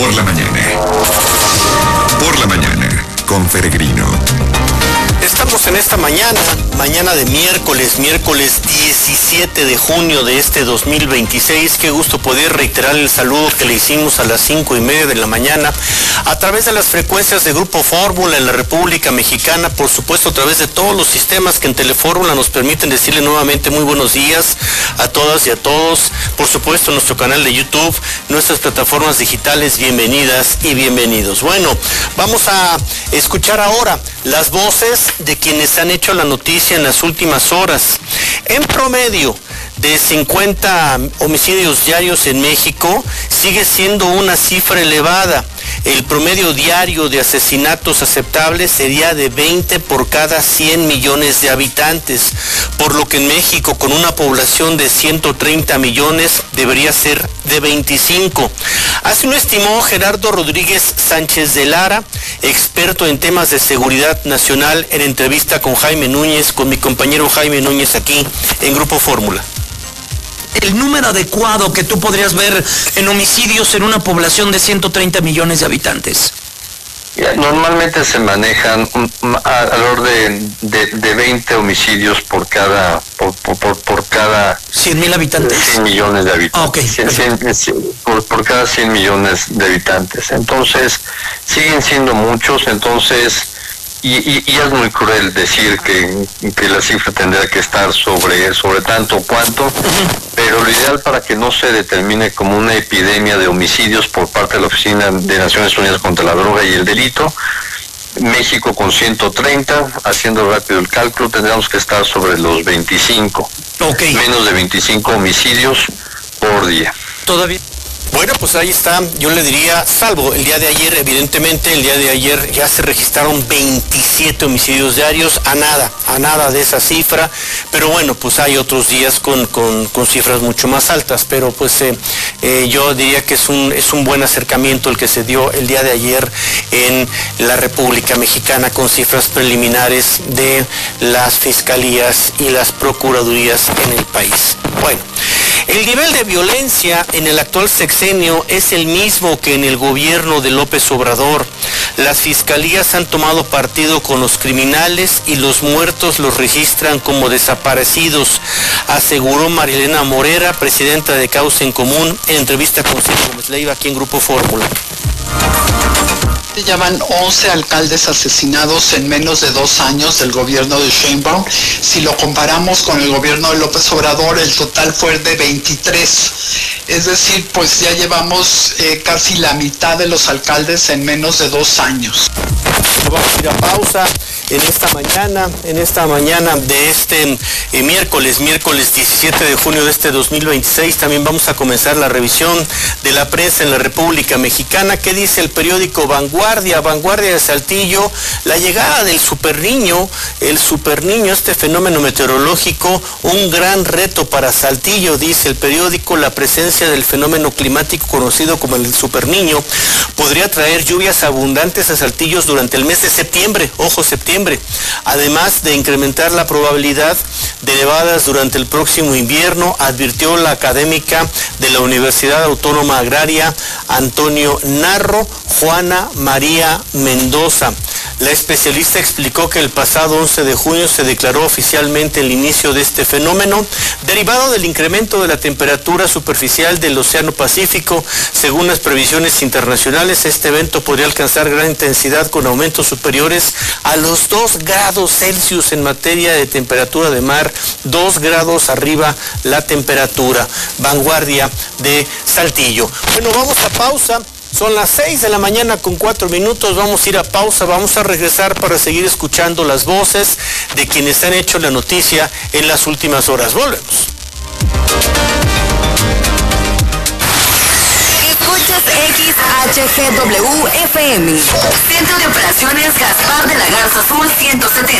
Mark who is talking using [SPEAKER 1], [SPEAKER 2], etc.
[SPEAKER 1] por la mañana. Por la mañana, con Peregrino.
[SPEAKER 2] Estamos en esta mañana de miércoles 17 de junio de este 2026. Qué gusto poder reiterar el saludo que le hicimos a las 5:30 de la mañana a través de las frecuencias de Grupo Fórmula en la República Mexicana, por supuesto a través de todos los sistemas que en Telefórmula nos permiten decirle nuevamente muy buenos días a todas y a todos. Por supuesto nuestro canal de YouTube, nuestras plataformas digitales, bienvenidas y bienvenidos. Bueno, vamos a escuchar ahora las voces de quienes han hecho la noticia en las últimas horas. En promedio, de 50 homicidios diarios en México, sigue siendo una cifra elevada. El promedio diario de asesinatos aceptables sería de 20 por cada 100 millones de habitantes, por lo que en México, con una población de 130 millones, debería ser de 25. Así lo estimó Gerardo Rodríguez Sánchez de Lara, experto en temas de seguridad nacional, en entrevista con Jaime Núñez, con mi compañero Jaime Núñez aquí en Grupo Fórmula.
[SPEAKER 3] El número adecuado que tú podrías ver en homicidios en una población de 130 millones de habitantes.
[SPEAKER 4] Normalmente se manejan alrededor de 20 homicidios por cada
[SPEAKER 3] 100,000 habitantes.
[SPEAKER 4] 100 millones de habitantes.
[SPEAKER 3] Okay.
[SPEAKER 4] Por cada 100 millones de habitantes. Entonces, siguen siendo muchos, entonces... Y es muy cruel decir que la cifra tendría que estar sobre tanto o cuanto, pero lo ideal para que no se determine como una epidemia de homicidios por parte de la Oficina de Naciones Unidas contra la Droga y el Delito, México con 130, haciendo rápido el cálculo, tendríamos que estar sobre los 25.
[SPEAKER 3] Okay.
[SPEAKER 4] Menos de 25 homicidios por día.
[SPEAKER 3] Todavía.
[SPEAKER 2] Bueno, pues ahí está, yo le diría, salvo el día de ayer, evidentemente, el día de ayer ya se registraron 27 homicidios diarios, a nada de esa cifra, pero bueno, pues hay otros días con cifras mucho más altas, pero pues yo diría que es un buen acercamiento el que se dio el día de ayer en la República Mexicana con cifras preliminares de las fiscalías y las procuradurías en el país. Bueno, el nivel de violencia en el actual sexenio es el mismo que en el gobierno de López Obrador. Las fiscalías han tomado partido con los criminales y los muertos los registran como desaparecidos, aseguró Marilena Morera, presidenta de Causa en Común, en entrevista con Ciro Gómez Leiva aquí en Grupo Fórmula.
[SPEAKER 5] Ya van 11 alcaldes asesinados en menos de 2 años del gobierno de Sheinbaum. Si lo comparamos con el gobierno de López Obrador, el total fue de 23. Es decir, pues ya llevamos casi la mitad de los alcaldes en menos de 2 años.
[SPEAKER 2] Vamos a ir a pausa en esta mañana de este miércoles 17 de junio de este 2026. También vamos a comenzar la revisión de la prensa en la República Mexicana. ¿Qué dice el periódico Vanguardia de Saltillo? La llegada del superniño, este fenómeno meteorológico, un gran reto para Saltillo, dice el periódico. La presencia del fenómeno climático conocido como el superniño podría traer lluvias abundantes a Saltillo durante el mes de septiembre, septiembre, además de incrementar la probabilidad de nevadas durante el próximo invierno, advirtió la académica de la Universidad Autónoma Agraria, Antonio Narro, Juana María Mendoza. La especialista explicó que el pasado 11 de junio se declaró oficialmente el inicio de este fenómeno, derivado del incremento de la temperatura superficial del Océano Pacífico. Según las previsiones internacionales, este evento podría alcanzar gran intensidad con aumentos superiores a los 2 grados Celsius en materia de temperatura de mar, 2 grados arriba la temperatura. Vanguardia de Saltillo. Bueno, vamos a pausa. Son las 6 de la mañana con 4 minutos, vamos a ir a pausa, vamos a regresar para seguir escuchando las voces de quienes han hecho la noticia en las últimas horas. Volvemos.
[SPEAKER 6] Escuchas XHGW FM, Centro de Operaciones Gaspar de la Garza Azul 170.